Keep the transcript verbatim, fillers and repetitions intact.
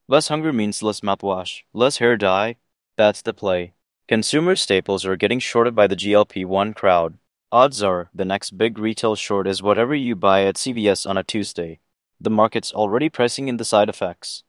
Less hunger means less mouthwash, less hair dye. That's the play. Consumer staples are getting shorted by the G L P one crowd. Odds are the next big retail short is whatever you buy at C V S on a Tuesday. The market's already pricing in the side effects.